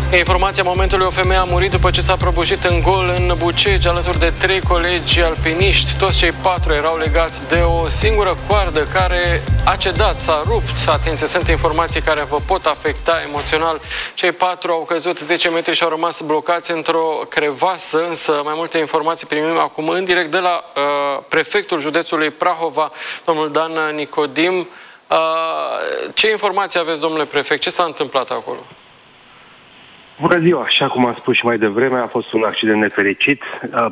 Informația momentului: o femeie a murit după ce s-a prăbușit în gol în Bucegi alături de 3 colegi alpiniști. Toți cei 4 erau legați de o singură coardă care a cedat, s-a rupt. Atenție, sunt informații care vă pot afecta emoțional. Cei 4 au căzut 10 metri și au rămas blocați într-o crevasă, însă mai multe informații primim acum în direct de la prefectul județului Prahova, domnul Dan Nicodim. Ce informații aveți, domnule prefect? Ce s-a întâmplat acolo? Bună ziua! Așa cum am spus și mai devreme, a fost un accident nefericit.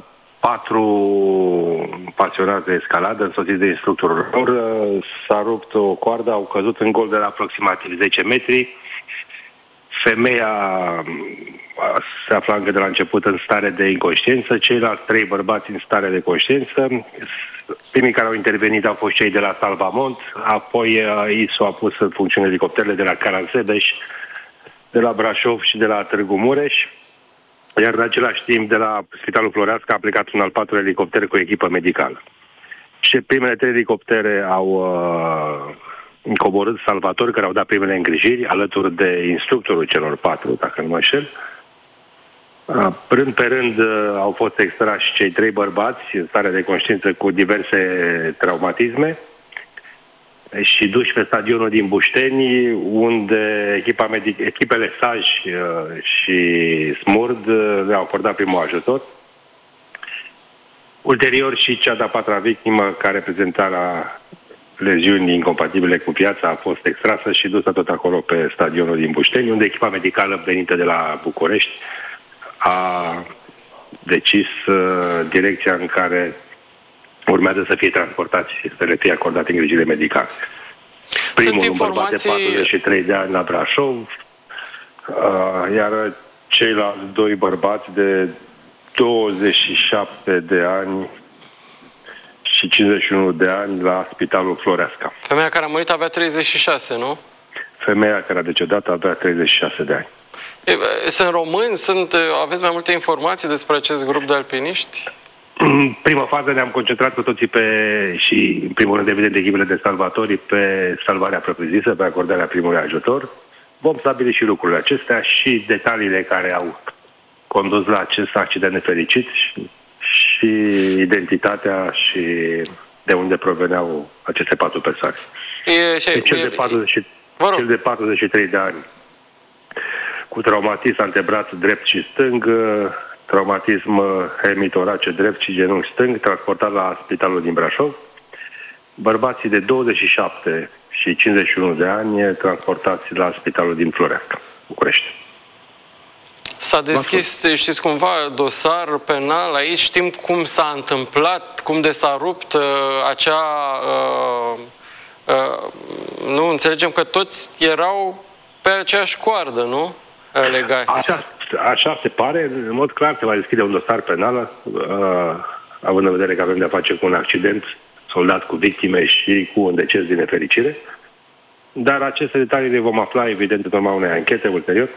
4 pasionați de escaladă, însoțiți de instructorul lor, s-a rupt o coardă, au căzut în gol de la aproximativ 10 metri. Femeia se afla încă de la început în stare de inconștiență, ceilalți 3 bărbați în stare de conștiență. Primii care au intervenit au fost cei de la Salvamont, apoi ISU a pus în funcțiune elicopterele de la Caransebeș, de la Brașov și de la Târgu Mureș, iar în același timp de la Spitalul Floreasca a plecat un al 4-lea elicopter cu echipă medicală. Și primele 3 elicoptere au coborât salvatori care au dat primele îngrijiri alături de instructorul celor 4, dacă nu mă înșel. Rând pe rând au fost extrași cei 3 bărbați în stare de conștiință cu diverse traumatisme și duși pe stadionul din Bușteni, unde echipele SAJ și SMURD le-au acordat primul ajutor. Ulterior și cea de-a 4-a victimă, care prezenta la leziuni incompatibile cu viața, a fost extrasă și dusă tot acolo pe stadionul din Bușteni, unde echipa medicală venită de la București a decis direcția în care urmează să fie transportați și să le fie acordate îngrijire medicale. Primul, un bărbat de 43 de ani la Brașov, iar ceilalți 2 bărbați de 27 de ani și 51 de ani la Spitalul Floreasca. Femeia care a murit avea 36, nu? Femeia care a decedat avea 36 de ani. Sunt români? Aveți mai multe informații despre acest grup de alpiniști? În prima fază ne-am concentrat cu toții și în primul rând, evident, echipele de salvatori pe salvarea propriu-zisă, pe acordarea primului ajutor. Vom stabili și lucrurile acestea și detaliile care au condus la acest accident nefericit și identitatea și de unde proveneau aceste 4 persoane. Cel de 43 de ani cu traumatism antebraț drept și stâng, traumatism hemitorace drept și genunchi stâng, transportat la Spitalul din Brașov. Bărbații de 27 și 51 de ani transportați la Spitalul din Floreasca, București. S-a deschis, știți cumva, dosar penal aici? Știm cum s-a întâmplat, cum de s-a rupt acea... nu, înțelegem că toți erau pe aceeași coardă, nu? Legați. Așa se pare. În mod clar se va deschide un dosar penal, având în vedere că avem de-a face cu un accident soldat cu victime și cu un deces din nefericire. Dar aceste detalii le vom afla, evident, în urma unei anchete ulterior.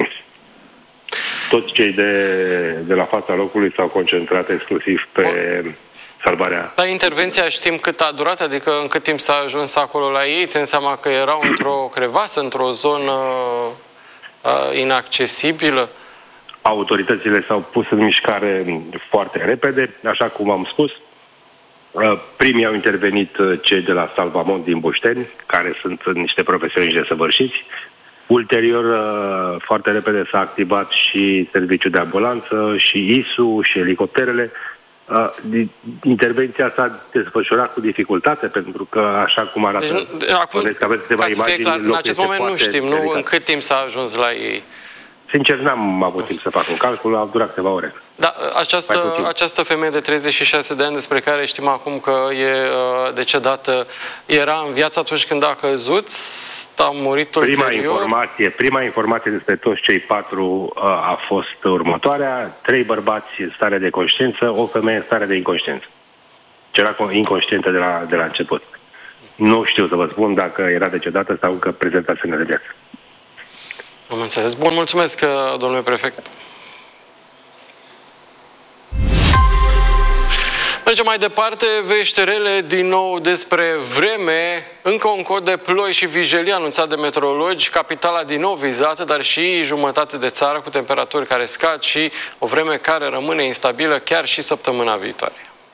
Toți cei de la fața locului s-au concentrat exclusiv pe salvarea. Dar intervenția știm cât a durat? Adică în cât timp s-a ajuns acolo la ei? Țin seama că erau într-o crevasă, într-o zonă inaccesibilă? Autoritățile s-au pus în mișcare foarte repede, așa cum am spus. Primii au intervenit cei de la Salvamont din Bușteni, care sunt niște profesioniști desăvârșiți. Ulterior, foarte repede s-a activat și serviciul de ambulanță, și ISU, și elicopterele. Intervenția s-a desfășurat cu dificultate, pentru că, așa cum arată, deci, acum, că aveți câteva imagini, clar, în acest moment nu știm, nu, în cât timp s-a ajuns la ei. Sincer, n-am avut timp să fac un calcul, a durat câteva ore. Da, această femeie de 36 de ani, despre care știm acum că e decedată, era în viață atunci când a căzut? A murit ulterior? Prima informație despre toți cei 4 a fost următoarea: 3 bărbați în stare de conștiință, o femeie în stare de inconștiență. Ce era inconștientă de la început. Nu știu să vă spun dacă era decedată sau că prezenta semne de viață. Am înțeles. Bun, mulțumesc, domnule prefect. Mergem mai departe, vești rele din nou despre vreme. Încă un cod de ploi și vijelii anunțat de meteorologi, capitala din nou vizată, dar și jumătate de țară cu temperaturi care scad și o vreme care rămâne instabilă chiar și săptămâna viitoare.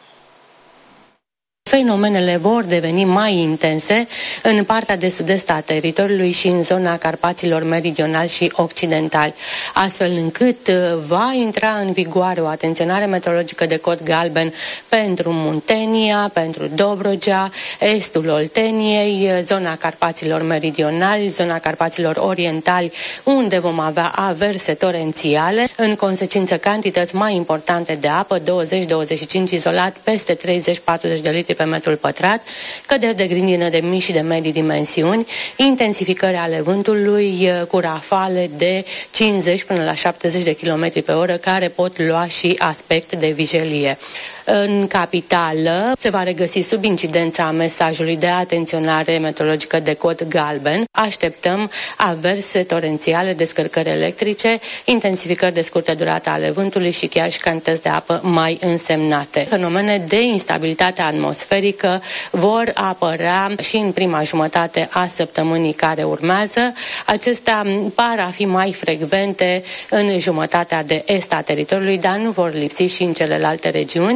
Fenomenele vor deveni mai intense în partea de sud-est a teritoriului și în zona Carpaților meridionali și occidentali, astfel încât va intra în vigoare o atenționare meteorologică de cod galben pentru Muntenia, pentru Dobrogea, estul Olteniei, zona Carpaților meridionali, zona Carpaților orientali, unde vom avea averse torențiale, în consecință cantități mai importante de apă, 20-25 izolat, peste 30-40 de litri pe metrul pătrat, căderi de grindină de mici și de medii dimensiuni, intensificări ale vântului cu rafale de 50 până la 70 de km pe oră, care pot lua și aspect de vijelie. În capitală se va regăsi sub incidența mesajului de atenționare meteorologică de cod galben. Așteptăm averse torențiale, descărcări electrice, intensificări de scurtă durată ale vântului și chiar și cantități de apă mai însemnate. Fenomene de instabilitate atmosferică vor apărea și în prima jumătate a săptămânii care urmează. Acestea par a fi mai frecvente în jumătatea de est a teritoriului, dar nu vor lipsi și în celelalte regiuni.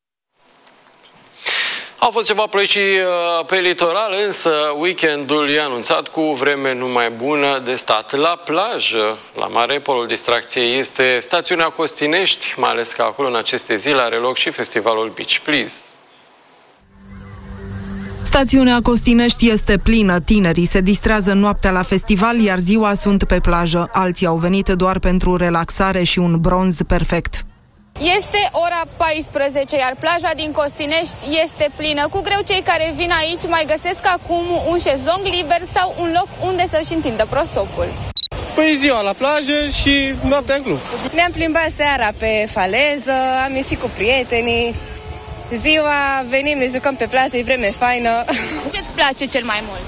Au fost ceva ploi și pe litoral, însă weekendul e anunțat cu vreme numai bună de stat la plajă. La mare, polul distracției este stațiunea Costinești, mai ales că acolo în aceste zile are loc și festivalul Beach Please. Stațiunea Costinești este plină, tinerii se distrează noaptea la festival, iar ziua sunt pe plajă. Alții au venit doar pentru relaxare și un bronz perfect. Este ora 14, iar plaja din Costinești este plină. Cu greu cei care vin aici mai găsesc acum un șezlong liber sau un loc unde să-și întindă prosopul. Păi ziua la plajă și noaptea în club. Ne-am plimbat seara pe faleză, am ieșit cu prietenii. Ziua venim, ne jucăm pe plajă, e vreme faină. Ce-ți place cel mai mult?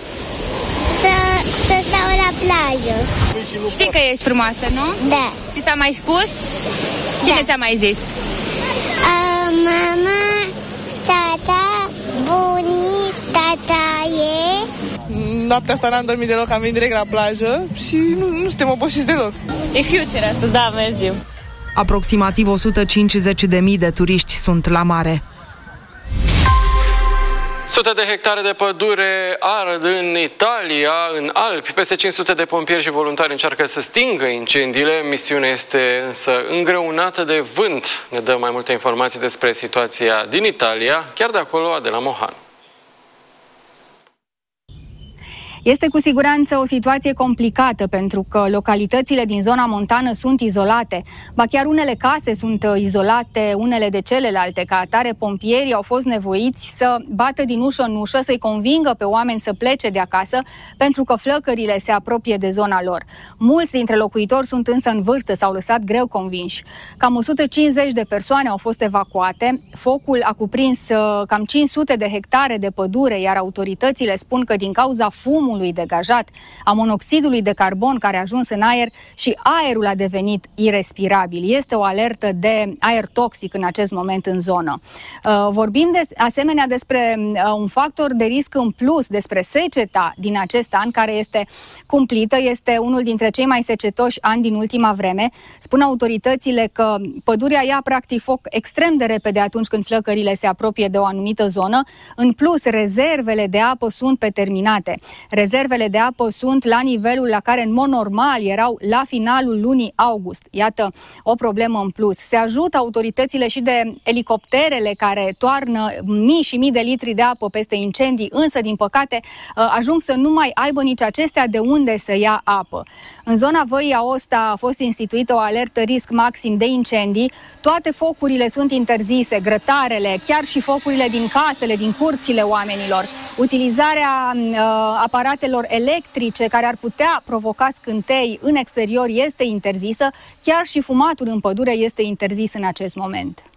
Să stau la plajă. Știi că ești frumoasă, nu? Da. Ți s-a mai spus? Cine ți-a mai zis? Mama, tata, bunii, tataie. Noaptea asta n-am dormit deloc, am venit direct la plajă și nu suntem obosiți deloc. E future astăzi. Da, mergem. Aproximativ 150.000 de turiști sunt la mare. Sute de hectare de pădure ard în Italia, în Alpi. Peste 500 de pompieri și voluntari încearcă să stingă incendiile. Misiunea este însă îngreunată de vânt. Ne dă mai multe informații despre situația din Italia, chiar de acolo Adela Mohan. Este cu siguranță o situație complicată pentru că localitățile din zona montană sunt izolate. Ba chiar unele case sunt izolate unele de celelalte. Ca atare, pompierii au fost nevoiți să bată din ușă în ușă, să-i convingă pe oameni să plece de acasă pentru că flăcările se apropie de zona lor. Mulți dintre locuitori sunt însă în vârstă, s-au lăsat greu convinși. Cam 150 de persoane au fost evacuate. Focul a cuprins cam 500 de hectare de pădure, iar autoritățile spun că din cauza fumului degajat, a monoxidului de carbon care a ajuns în aer și aerul a devenit irespirabil. Este o alertă de aer toxic în acest moment în zonă. Vorbim asemenea despre un factor de risc în plus, despre seceta din acest an care este cumplită, este unul dintre cei mai secetoși ani din ultima vreme. Spun autoritățile că pădurea ia practic foc extrem de repede atunci când flăcările se apropie de o anumită zonă. În plus, rezervele de apă sunt pe terminate. Rezervele de apă sunt la nivelul la care în mod normal erau la finalul lunii august. Iată o problemă în plus. Se ajută autoritățile și de elicopterele care toarnă mii și mii de litri de apă peste incendii, însă din păcate ajung să nu mai aibă nici acestea de unde să ia apă. În zona Văii Aosta a fost instituită o alertă risc maxim de incendii. Toate focurile sunt interzise, grătarele, chiar și focurile din casele, din curțile oamenilor. Utilizarea aparatelor electrice care ar putea provoca scântei în exterior este interzisă, chiar și fumatul în pădure este interzis în acest moment.